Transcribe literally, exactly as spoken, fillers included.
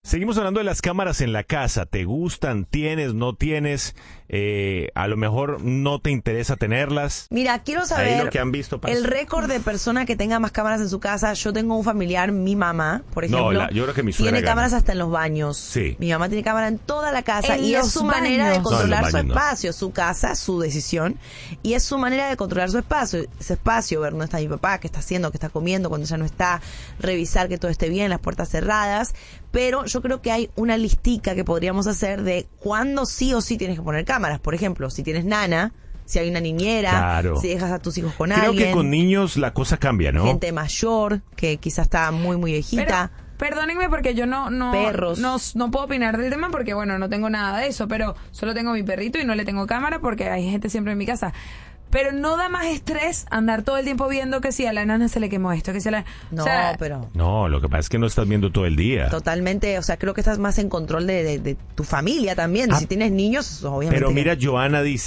Seguimos hablando de las cámaras en la casa. ¿Te gustan? ¿Tienes? ¿No tienes? Eh, a lo mejor no te interesa tenerlas. Mira, quiero saber Ahí lo que han visto pasa. el récord de persona que tenga más cámaras en su casa. Yo tengo un familiar, mi mamá, por ejemplo. No, la, yo creo que mi suegra tiene gana. cámaras hasta en los baños. Sí. Mi mamá tiene cámara en toda la casa En y es los su baños. manera de controlar No, en su los baños no. espacio, su casa, su decisión. Y es su manera de controlar su espacio. Ese espacio, ver dónde está mi papá, qué está haciendo, qué está comiendo, cuando ya no está, revisar que todo esté bien, las puertas cerradas. Pero yo creo que hay una listica que podríamos hacer de cuándo sí o sí tienes que poner cámaras. Por ejemplo, si tienes nana, si hay una niñera, Claro. si dejas a tus hijos con Creo alguien. que con niños la cosa cambia, ¿no? Gente mayor, que quizás está muy, muy viejita. Pero, perdónenme porque yo no, no, Perros. no, no puedo opinar del tema porque, bueno, no tengo nada de eso, pero solo tengo mi perrito y no le tengo cámara porque hay gente siempre en mi casa. Pero no da más estrés andar todo el tiempo viendo que si a la nana se le quemó esto, que si a la... No, o sea, pero No, lo que pasa es que no estás viendo todo el día. totalmente, o sea, creo que estás más en control de, de, de tu familia también. Ah, Si tienes niños, obviamente. Pero que- mira, Joana dice...